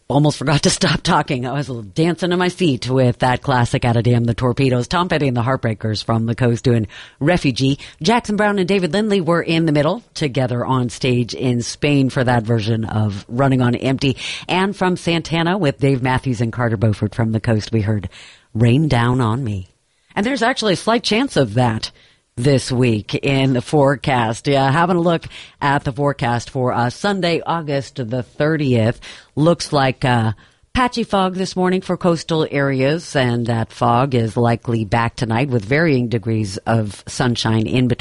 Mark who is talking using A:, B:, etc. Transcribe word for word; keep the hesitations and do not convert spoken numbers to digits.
A: almost forgot to stop talking. I was dancing in my seat with that classic out of Damn the Torpedoes. Tom Petty and the Heartbreakers from the Coast doing Refugee. Jackson Browne and David Lindley were in the middle together on stage in Spain for that version of Running on Empty. And from Santana with Dave Matthews and Carter Beauford from the Coast, we heard Rain Down on Me. And there's actually a slight chance of that this week in the forecast. Yeah, having a look at the forecast for uh, Sunday, August the thirtieth. Looks like uh, patchy fog this morning for coastal areas, and that fog is likely back tonight with varying degrees of sunshine in between.